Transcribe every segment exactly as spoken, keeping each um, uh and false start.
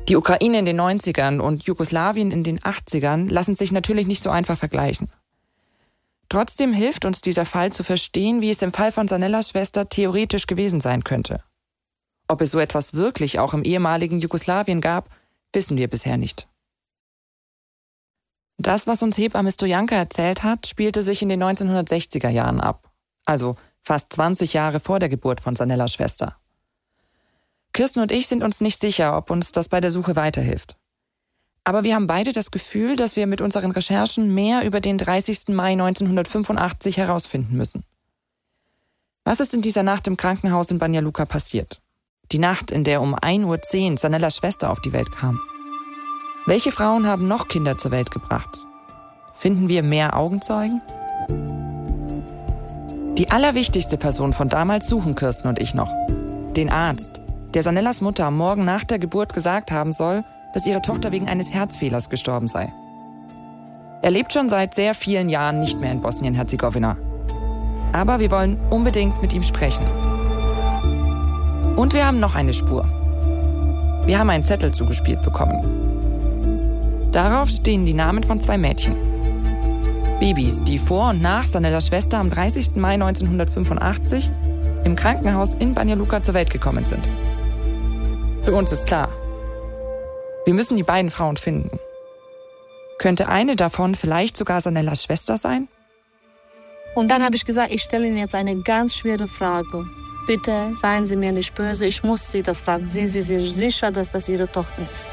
Die Ukraine in den neunzigern und Jugoslawien in den achtzigern lassen sich natürlich nicht so einfach vergleichen. Trotzdem hilft uns dieser Fall zu verstehen, wie es im Fall von Sanellas Schwester theoretisch gewesen sein könnte. Ob es so etwas wirklich auch im ehemaligen Jugoslawien gab, wissen wir bisher nicht. Das, was uns Hebamme Stojanka erzählt hat, spielte sich in den neunzehnhundertsechziger Jahren ab, also fast zwanzig Jahre vor der Geburt von Sanellas Schwester. Kirsten und ich sind uns nicht sicher, ob uns das bei der Suche weiterhilft. Aber wir haben beide das Gefühl, dass wir mit unseren Recherchen mehr über den dreißigsten Mai neunzehnhundertfünfundachtzig herausfinden müssen. Was ist in dieser Nacht im Krankenhaus in Banja Luka passiert? Die Nacht, in der um ein Uhr zehn Sanellas Schwester auf die Welt kam. Welche Frauen haben noch Kinder zur Welt gebracht? Finden wir mehr Augenzeugen? Die allerwichtigste Person von damals suchen Kirsten und ich noch. Den Arzt, der Sanellas Mutter am Morgen nach der Geburt gesagt haben soll, dass ihre Tochter wegen eines Herzfehlers gestorben sei. Er lebt schon seit sehr vielen Jahren nicht mehr in Bosnien-Herzegowina. Aber wir wollen unbedingt mit ihm sprechen. Und wir haben noch eine Spur. Wir haben einen Zettel zugespielt bekommen. Darauf stehen die Namen von zwei Mädchen. Babys, die vor und nach Sanellas Schwester am dreißigsten Mai neunzehnhundertfünfundachtzig im Krankenhaus in Banja Luka zur Welt gekommen sind. Für uns ist klar, wir müssen die beiden Frauen finden. Könnte eine davon vielleicht sogar Sanellas Schwester sein? Und dann habe ich gesagt, ich stelle Ihnen jetzt eine ganz schwere Frage. Bitte seien Sie mir nicht böse, ich muss Sie das fragen. Sind Sie sich sicher, dass das Ihre Tochter ist?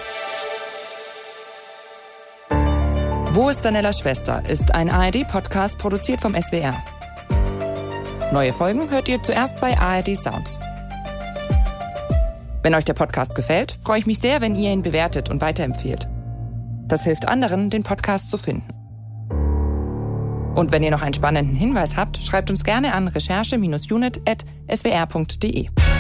Wo ist Sanellas Schwester? Ist ein A R D-Podcast produziert vom S W R. Neue Folgen hört ihr zuerst bei A R D Sounds. Wenn euch der Podcast gefällt, freue ich mich sehr, wenn ihr ihn bewertet und weiterempfehlt. Das hilft anderen, den Podcast zu finden. Und wenn ihr noch einen spannenden Hinweis habt, schreibt uns gerne an recherche-unit at s w r punkt d e.